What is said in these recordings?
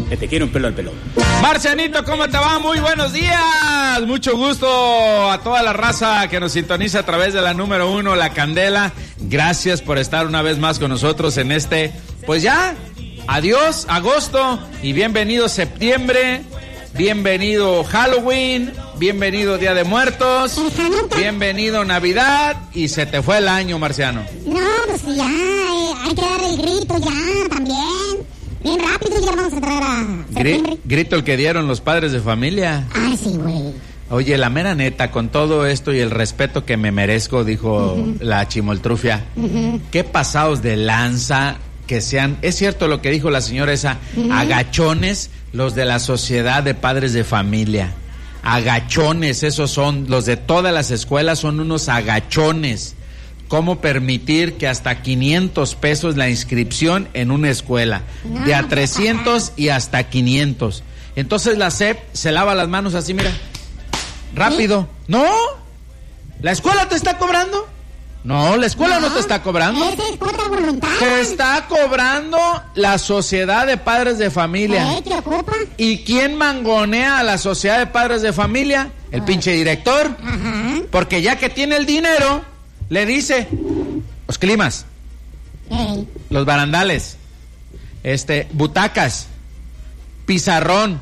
que te quiere un pelo al pelón. Marcianito, ¿cómo te va? Muy buenos días. Mucho gusto a toda la raza que nos sintoniza a través de la número 1, La Candela. Gracias por estar una vez más con nosotros en este, pues ya, adiós, agosto, y bienvenido septiembre, bienvenido Halloween, bienvenido Día de Muertos, bienvenido Navidad, y se te fue el año, Marciano. No, pues ya, hay que dar el grito ya, también. Bien rápido, ya vamos a entrar a septiembre. Grito el que dieron los padres de familia. Ay, sí, güey. Oye, la mera neta, con todo esto y el respeto que me merezco, dijo la chimoltrufia, qué pasados de lanza que sean, es cierto lo que dijo la señora esa, agachones los de la sociedad de padres de familia. Agachones, esos son, los de todas las escuelas son unos agachones. ¿Cómo permitir que hasta 500 pesos la inscripción en una escuela? De a 300 y hasta 500. Entonces la SEP se lava las manos así, mira, rápido. ¿No? ¿La escuela te está cobrando? No, la escuela no te está cobrando. Es cuota voluntaria. Te está cobrando la sociedad de padres de familia. ¿Qué ocupa? ¿Y quién mangonea a la sociedad de padres de familia? El pinche director. Porque ya que tiene el dinero, le dice, los climas, los barandales, butacas, pizarrón.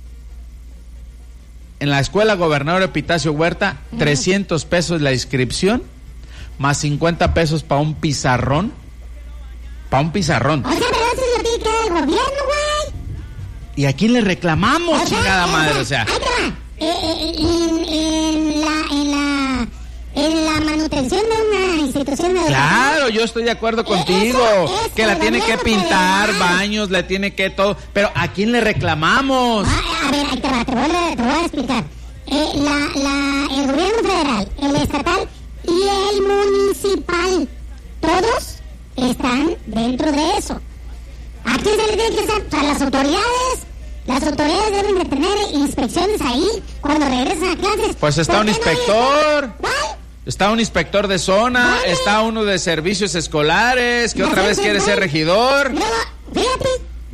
En la escuela Gobernador Epitacio Huerta, 300 pesos la inscripción, más 50 pesos para un pizarrón. Para un pizarrón. O sea, pero eso es lo que queda el gobierno, güey. ¿Y a quién le reclamamos, chingada madre? O sea, ahí te va. En la manutención de una institución educativa. Claro, yo estoy de acuerdo contigo, que la tiene que pintar, federal, baños, la tiene que todo, pero ¿a quién le reclamamos? A ver, ahí te va, te voy a explicar. El gobierno federal, el estatal y el municipal, todos están dentro de eso. ¿A quién se le tiene que estar? A las autoridades. Las autoridades deben de tener inspecciones ahí cuando regresen a clases. Pues está un inspector. ¿Cuál? Está un inspector de zona, está uno de servicios escolares, que otra vez quiere ser regidor. Luego, fíjate.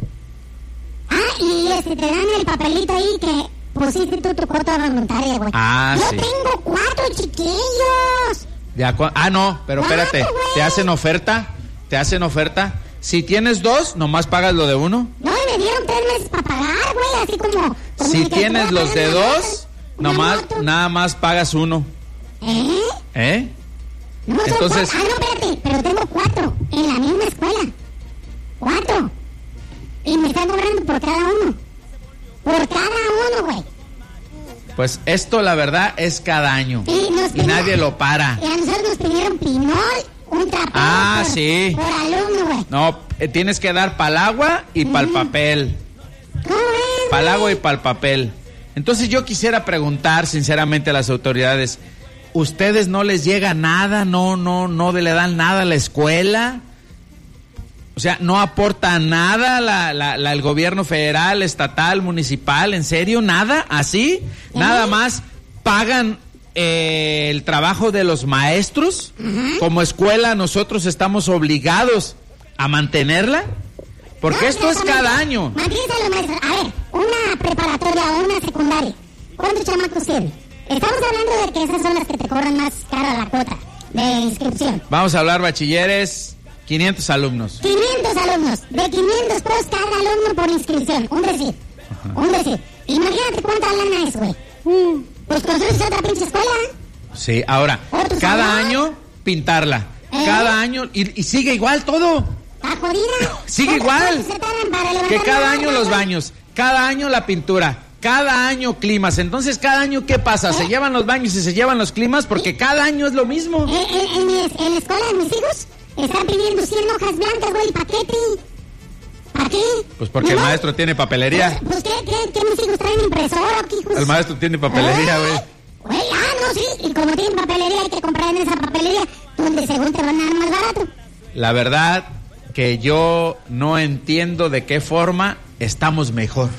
Y te dan el papelito ahí que pusiste tú tu cuota voluntaria, güey. Yo tengo 4 chiquillos. No, pero espérate, ¿te hacen oferta? Si tienes 2, nomás pagas lo de 1. No, me dieron 3 meses para pagar, güey, así como si tienes los de 2, nada más pagas 1. ¿Eh? No, entonces... no, espérate, pero tengo 4 en la misma escuela. 4. Y me están cobrando por cada uno. Por cada uno, güey. Pues esto, la verdad, es cada año. Y nadie lo para. Y a nosotros nos pidieron pinol, un trapeo sí. Por alumno, güey. No, tienes que dar pa'l agua y pa'l papel. ¿Cómo es? Pa'l agua y pa'l papel. Entonces yo quisiera preguntar sinceramente a las autoridades, ¿ustedes no les llega nada? ¿No le dan nada a la escuela? O sea, ¿no aporta nada el gobierno federal, estatal, municipal? ¿En serio? ¿Nada? ¿Así? ¿Nada más pagan el trabajo de los maestros? Como escuela nosotros estamos obligados a mantenerla. Porque esto es cada año. Mantienen a los maestros. A ver, una preparatoria o una secundaria, ¿cuántos chamacos tienen? Estamos hablando de que esas son las que te cobran más cara la cuota de inscripción. Vamos a hablar bachilleres, 500 alumnos. 500 alumnos, de 500 pesos cada alumno por inscripción, un decir. Imagínate cuánta lana es, güey. Pues construyes otra pinche escuela. Sí, ahora, cada año pintarla. Cada año, y sigue igual todo. ¿Está jodida? Sigue igual. Que cada año los baños, cada año la pintura, cada año climas. Entonces, ¿cada año qué pasa? ¿Se llevan los baños y se llevan los climas? Porque cada año es lo mismo. En la escuela de mis hijos están pidiendo 100 hojas blancas, güey, paquete. ¿Para qué? Pues porque el maestro tiene papelería. Pues ¿qué mis hijos traen impresora, hijos? El maestro tiene papelería, güey. No, sí. Y como tienen papelería, hay que comprar en esa papelería, donde según te van a dar más barato. La verdad que yo no entiendo de qué forma estamos mejor.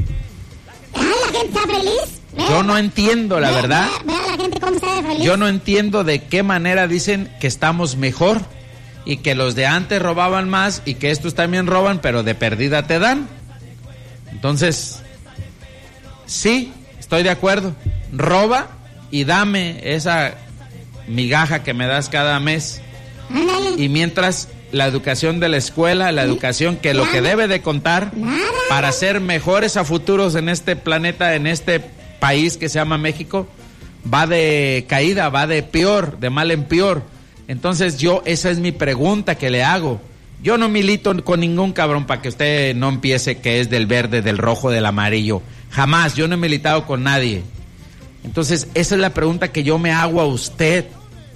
La gente está feliz. Yo no entiendo, la verdad. Vea la gente cómo está de feliz. Yo no entiendo de qué manera dicen que estamos mejor y que los de antes robaban más y que estos también roban, pero de perdida te dan. Entonces, sí, estoy de acuerdo. Roba y dame esa migaja que me das cada mes. Y mientras la educación de la escuela, la educación que lo que debe de contar para ser mejores a futuros en este planeta, en este país que se llama México, va de caída, va de peor, de mal en peor. Entonces esa es mi pregunta que le hago. Yo no milito con ningún cabrón para que usted no empiece que es del verde, del rojo, del amarillo. Jamás, yo no he militado con nadie. Entonces, esa es la pregunta que yo me hago a usted.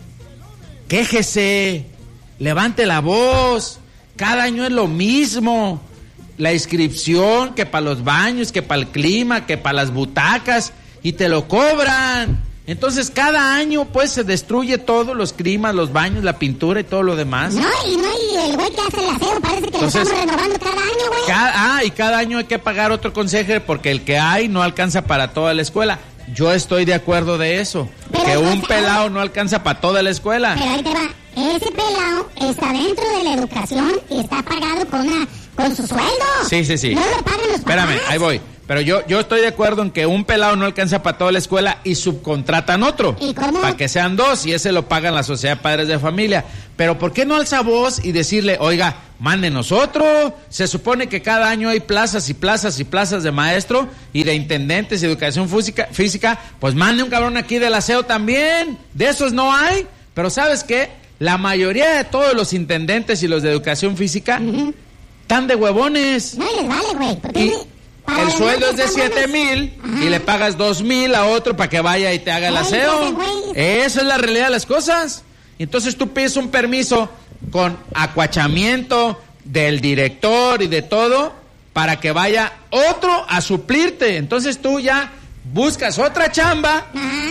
Quéjese, levante la voz. Cada año es lo mismo. La inscripción, que para los baños, que para el clima, que para las butacas, y te lo cobran. Entonces, cada año, pues, se destruye todo, los climas, los baños, la pintura y todo lo demás. No, y el güey que hace el aseo, parece que entonces, lo estamos renovando cada año, güey. Y cada año hay que pagar otro consejero porque el que hay no alcanza para toda la escuela. Yo estoy de acuerdo de eso, pero que un pelado no alcanza para toda la escuela. Pero ahí te va, ese pelado está dentro de la educación y está pagado con su sueldo. Sí. No lo pagan los papás. Espérame, ahí voy. Pero yo estoy de acuerdo en que un pelado no alcanza para toda la escuela y subcontratan otro. ¿Y cómo? Para que sean dos y ese lo pagan la Sociedad de Padres de Familia. Pero ¿por qué no alza voz y decirle, oiga, mándenos otro? Se supone que cada año hay plazas y plazas y plazas de maestro y de intendentes de educación física. Pues mande un cabrón aquí del aseo también. De esos no hay. Pero ¿sabes qué? La mayoría de todos los intendentes y los de educación física están de huevones. No les vale, güey. El sueldo es de 7,000 y le pagas 2,000 a otro para que vaya y te haga el aseo. Esa es la realidad de las cosas. Entonces tú pides un permiso con acuachamiento del director y de todo para que vaya otro a suplirte. Entonces tú ya buscas otra chamba.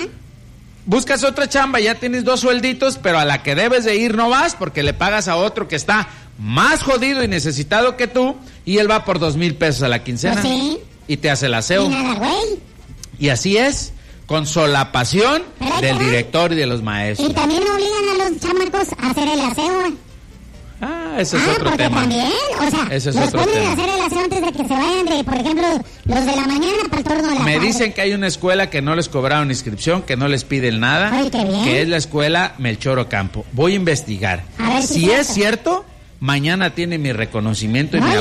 Ya tienes 2 suelditos, pero a la que debes de ir no vas porque le pagas a otro que está más jodido y necesitado que tú, y él va por 2,000 pesos a la quincena. Pues sí. Y te hace el aseo. Y nada, güey. Y así es, con solapación del director y de los maestros. Y también obligan a los chamacos a hacer el aseo, güey. Ese es otro tema. También, o sea, ese es los otro ponen tema. a hacer el aseo antes de que se vayan, por ejemplo, los de la mañana para el turno de la tarde. Me dicen que hay una escuela que no les cobraron inscripción, que no les piden nada. Ay, qué bien. Que es la escuela Melchor Ocampo. Voy a investigar. A ver si es cierto, mañana tiene mi reconocimiento y mi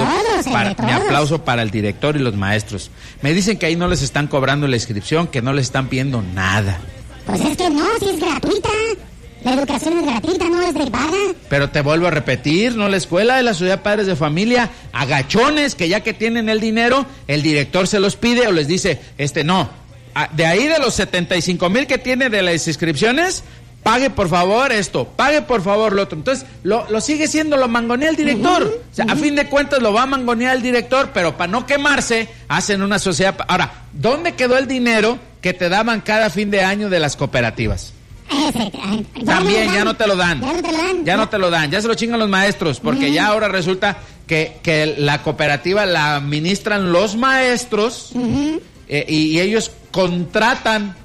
aplauso para el director y los maestros. Me dicen que ahí no les están cobrando la inscripción, que no les están pidiendo nada. Pues es que no, si es gratuita. La educación es gratuita, no es de paga. Pero te vuelvo a repetir, no la escuela de la Sociedad de Padres de Familia, agachones que ya que tienen el dinero, el director se los pide o les dice, no, de ahí de los 75,000 que tiene de las inscripciones, pague por favor esto, pague por favor lo otro. Entonces, lo sigue siendo, lo mangonea el director. O sea, a fin de cuentas lo va a mangonear el director, pero para no quemarse, hacen una sociedad. Ahora, ¿dónde quedó el dinero que te daban cada fin de año de las cooperativas? También ya no te lo dan. Ya se lo chingan los maestros, porque ya ahora resulta que la cooperativa la administran los maestros y ellos contratan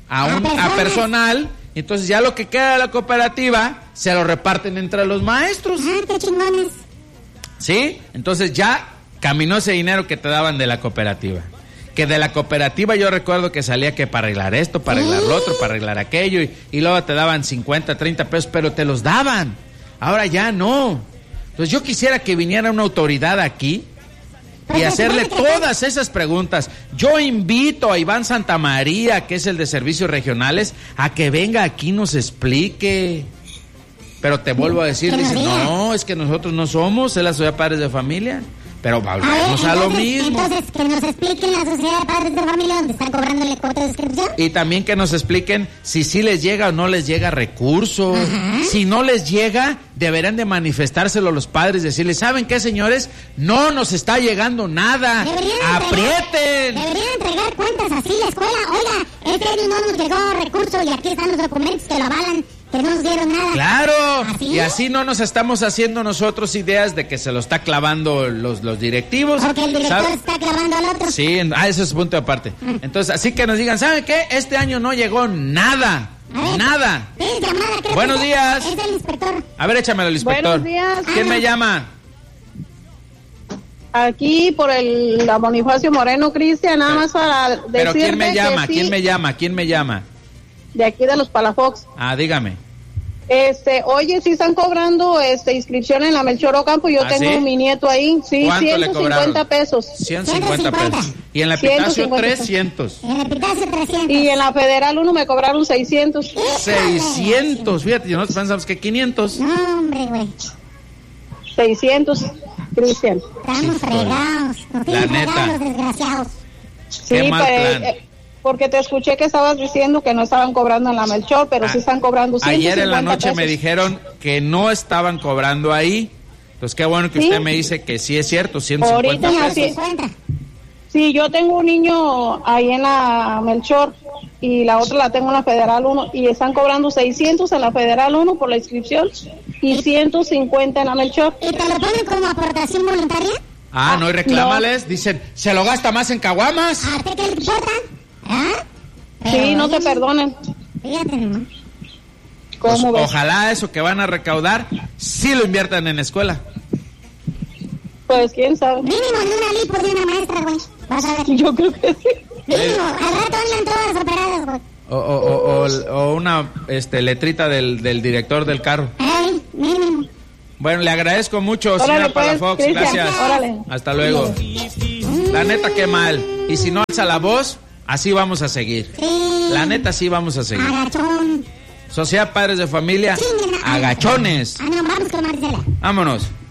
a personal. Entonces ya lo que queda de la cooperativa se lo reparten entre los maestros. ¡Qué chingones! ¿Sí? Entonces ya caminó ese dinero que te daban de la cooperativa. Que de la cooperativa yo recuerdo que salía que para arreglar esto, para arreglar lo otro, para arreglar aquello, y luego te daban 50, 30 pesos, pero te los daban. Ahora ya no. Entonces yo quisiera que viniera una autoridad aquí y hacerle todas esas preguntas. Yo invito a Iván Santamaría, que es el de Servicios Regionales, a que venga aquí y nos explique. Pero te vuelvo a decir, dicen, no, es que nosotros no somos, es la Sociedad de Padres de Familia. Pero volvemos a lo mismo. Entonces, que nos expliquen la Sociedad de Padres de Familia donde están cobrándole cuota de inscripción. Y también que nos expliquen si sí les llega o no les llega recursos. Si no les llega, deberán de manifestárselo los padres, decirles, ¿saben qué, señores? No nos está llegando nada. ¡Aprieten! Deberían entregar cuentas así la escuela. Oiga, este año no nos llegó recurso y aquí están los documentos que lo avalan. Que no nos dieron nada. ¡Claro! ¿Así? Y así no nos estamos haciendo nosotros ideas de que se lo está clavando los directivos. Porque el director está clavando al otro. Sí, eso es punto de aparte. Entonces, así que nos digan, ¿saben qué? Este año no llegó nada. Nada. Buenos días. Es el inspector. A ver, échamelo al inspector. Buenos días. ¿Quién me llama? Aquí por la Bonifacio Moreno, Cristian, nada más para decirte. Pero ¿quién me llama? Sí, ¿Quién me llama? de aquí de los Palafox. Dígame. Oye, sí están cobrando inscripción en la Melchor Ocampo, yo tengo ¿sí? mi nieto ahí, sí, ¿Cuánto 150 pesos. 150 pesos. Y en la Epitacio 300. En el Epitacio 300. Y en la Federal 1 me cobraron 600. 600, fíjate, nosotros pensamos que 500. No, hombre, güey. 600, Cristian. Estamos fregados. Nos La tienen fregados neta. los desgraciados. Sí, Qué mal plan. porque te escuché que estabas diciendo que no estaban cobrando en la Melchor, pero sí están cobrando 150 Ayer en la noche pesos. me dijeron que no estaban cobrando ahí. Entonces qué bueno que ¿Sí? usted me dice que sí es cierto, 150 Ahorita pesos. sí. 50. Sí, yo tengo un niño ahí en la Melchor y la otra la tengo en la Federal 1 y están cobrando 600 en la Federal 1 por la inscripción y 150 en la Melchor. ¿Y te lo ponen como aportación voluntaria? No, y reclámales, dicen, se lo gasta más en caguamas. ¿A ti qué le importa? Sí, no te perdonen. Fíjate, nomás. ¿Cómo Pues, ves? ojalá eso que van a recaudar sí lo inviertan en escuela. Pues quién sabe. Mínimo de una lipo de una maestra, güey. Vas a ver. Yo creo que sí. Mínimo, al rato andan todas operadas, güey. O una letrita del director del carro. Mínimo. Bueno, le agradezco mucho, Órale, señora pues, Palafox, Cristian, gracias. órale. Hasta luego. La neta, qué mal. Y si no alza la voz, así vamos a seguir. Sí. La neta, sí vamos a seguir. Agachón. Sociedad Padres de Familia, agachones. No, vamos con Marcela. Vámonos.